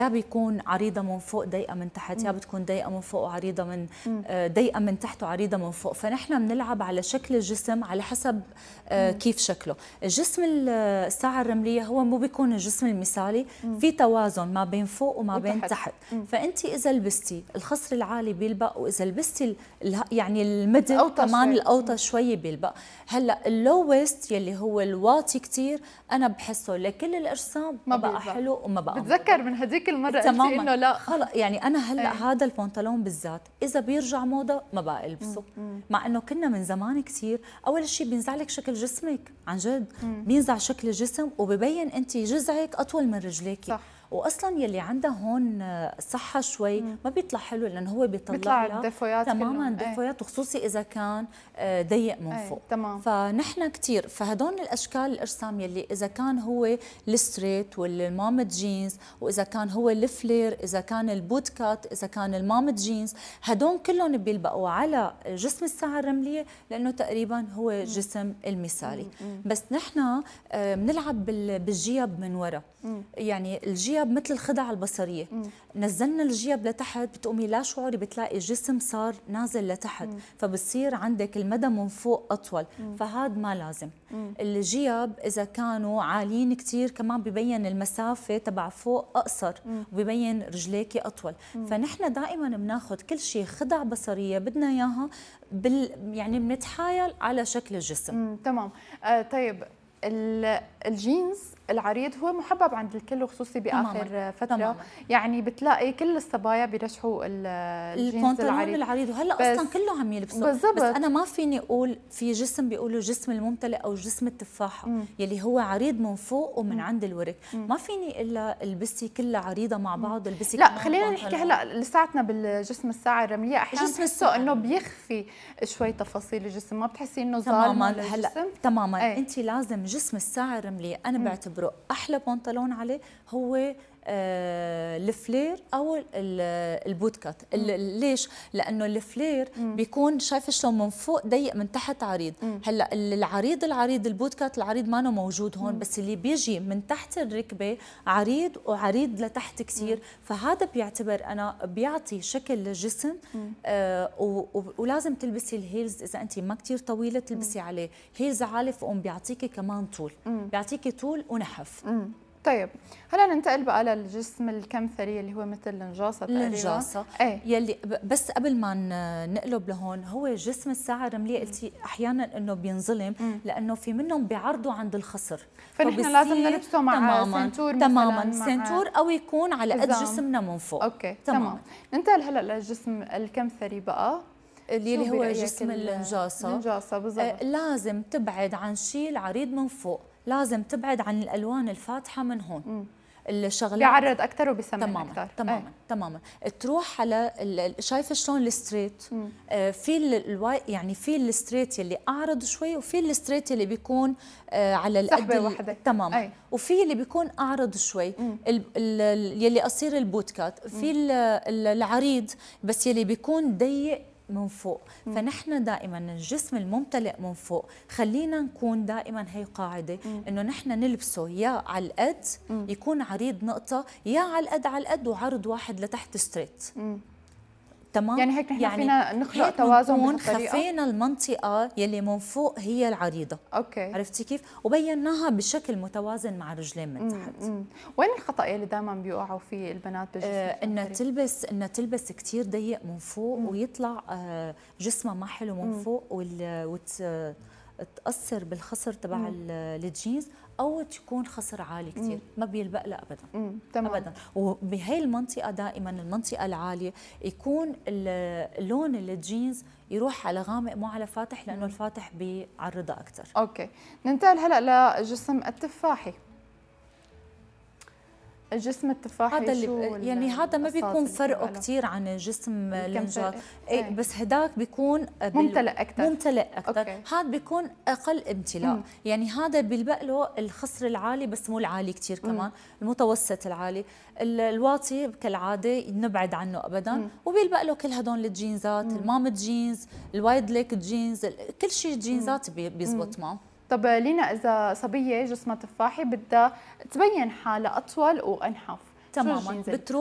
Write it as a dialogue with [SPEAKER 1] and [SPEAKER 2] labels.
[SPEAKER 1] يا بيكون عريضة من فوق ضيقة من تحت، يا بتكون ضيقة من فوق وعريضة من ضيقة من تحت وعريضة من فوق. فنحن بنلعب على شكل الجسم على حسب كيف شكله. الجسم الساعة الرملية هو مو بيكون الجسم المثالي، في توازن ما بين فوق وما بين تحت. فأنت إذا لبستي الخصر العالي بيلبق، وإذا لبستي يعني الميدل كمان الأوطى شوي بيلبق. هلا اللو ويست يلي هو الواطي كثير أنا بحسه لكل الأجسام ما بقى حلو وما بقى
[SPEAKER 2] بتذكر من هذيك المرة قلتي إنه لا
[SPEAKER 1] خلص. يعني أنا هلا هذا البنطلون بالذات إذا بيرجع موضة ما بقى ألبسه، مع إنه كنا من زمان كثير. أول شيء بينزع لك شكل جسمك عن جد، بينزع شكل الجسم وببين أنت جذعك أطول من رجليكي. واصلا يلي عندها هون صحه شوي ما بيطلع حلو، لانه هو بيطلع
[SPEAKER 2] الدفويات
[SPEAKER 1] تماما دفويات، وخصوصي اذا كان ضيق من فوق.
[SPEAKER 2] تمام.
[SPEAKER 1] فنحن كثير فهدول الاشكال الاجسام يلي اذا كان هو الستريت والمامت جينز، واذا كان هو الفلير، اذا كان البوت كات، اذا كان المامت جينز، هدول كلهم بيلبقوا على جسم الساعه الرمليه، لانه تقريبا هو جسم المثالي. بس نحن بنلعب بالجيب من ورا، يعني الجيب مثل الخدع البصريه. نزلنا الجيب لتحت بتقومي لا شعوري بتلاقي الجسم صار نازل لتحت، فبصير عندك المدى من فوق اطول. فهذا ما لازم. الجيب اذا كانوا عاليين كثير كمان ببين المسافه تبع فوق اقصر، وببين رجليكي اطول. فنحن دائما بناخذ كل شيء خدع بصريه بدنا اياها يعني بنتحايل على شكل الجسم.
[SPEAKER 2] تمام. طيب الجينز العريض هو محبب عند الكل، وخصوصي باخر فتره تماما. يعني بتلاقي كل الصبايا بيرشحوا الجينز
[SPEAKER 1] العريض، وهلا اصلا كله عم يلبسوا. بس انا ما فيني اقول في جسم بيقولوا جسم الممتلئ او جسم التفاحه يلي هو عريض من فوق ومن عند الورك. ما فيني الا البسي كلها عريضه مع بعض، البسي
[SPEAKER 2] لا خلينا نحكي هلا لساتنا بالجسم الساعه الرمليه. احيانا بحسه انه بيخفي شوي تفاصيل الجسم، ما بتحسي انه ظالم على الجسم
[SPEAKER 1] تماما. انت لازم جسم الساعه الرمليه انا بعتبره احلى بنطلون عليه هو الفلير او البوت كات. ليش؟ لانه الفلير بيكون شايفه شلون من فوق ضيق من تحت عريض. هلا العريض البوت كات العريض ما موجود هون، بس اللي بيجي من تحت الركبه عريض وعريض لتحت كثير. فهذا بيعتبر انا بيعطي شكل للجسم. ولازم تلبسي الهيلز اذا انت ما كثير طويله، تلبسي عليه هيلز عالي، فقوم بيعطيكي كمان طول، بيعطيكي طول ونحف.
[SPEAKER 2] طيب هلا ننتقل بقى للجسم الكمثري اللي هو مثل النجاصه تقريبا.
[SPEAKER 1] النجاصه يلي بس قبل ما نقلب لهون، هو جسم الساعه الرمليه قلتي احيانا انه بينظلم لانه في منهم بيعرضوا عند الخصر،
[SPEAKER 2] فنحن لازم نلبسه مع سنتور
[SPEAKER 1] تماما سنتور او يكون على قد جسمنا من فوق.
[SPEAKER 2] اوكي تمام. ننتقل هلا للجسم الكمثري بقى
[SPEAKER 1] اللي هو جسم النجاصه
[SPEAKER 2] بالضبط.
[SPEAKER 1] لازم تبعد عن شيء العريض من فوق، لازم تبعد عن الالوان الفاتحه من هون. الشغلات
[SPEAKER 2] بيعرض اكثر وبيسمن اكثر.
[SPEAKER 1] تماما تروح على شايفه شلون الستريت. في يعني في الستريت يلي اعرض شوي، وفي الستريت يلي بيكون على
[SPEAKER 2] القد وحده
[SPEAKER 1] تماما. وفي اللي بيكون اعرض شوي يلي قصير البوت كات. في العريض بس يلي بيكون ضيق من فوق. فنحن دائما الجسم الممتلئ من فوق خلينا نكون دائما هي قاعده انه نحن نلبسه يا على القد يكون عريض نقطه، يا على القد وعرض واحد لتحت ستريت. تمام.
[SPEAKER 2] يعني هيك نحن فينا نخلق توازن بهالطريقه،
[SPEAKER 1] خفينا المنطقه يلي من فوق هي العريضه.
[SPEAKER 2] اوكي
[SPEAKER 1] عرفتي كيف؟ وبيناها بشكل متوازن مع رجلين من تحت.
[SPEAKER 2] وين الخطا يلي دائما بيوقعوا فيه البنات بالجسم؟
[SPEAKER 1] انها تلبس كثير ضيق من فوق ويطلع جسمها ما حلو من فوق، وتأثر بالخصر تبع الجينز، او تكون خصر عالي كثير ما بيلبق لها ابدا. ابدا. وبهي المنطقه دائما المنطقه العاليه يكون لون الجينز يروح على غامق مو على فاتح، لانه الفاتح بيعرضها اكثر.
[SPEAKER 2] اوكي ننتقل هلا لجسم التفاحي. الجسم التفاحي
[SPEAKER 1] هذا اللي يعني هذا ما بيكون فرقه كثير عن الجسم النجاص. بس هداك بيكون
[SPEAKER 2] ممتلئ اكثر.
[SPEAKER 1] هذا بيكون اقل امتلاء. يعني هذا بيلبق له الخصر العالي بس مو العالي كثير كمان، المتوسط العالي. الواطي كالعاده نبعد عنه ابدا. وبيلبق له كل هدول الجينزات، المامت جينز، الوايد ليك جينز، كل شيء جينزات بيزبط معه.
[SPEAKER 2] طب لينا اذا صبيه جسمها تفاحي بدها تبين حالها اطول وانحف،
[SPEAKER 1] تماما.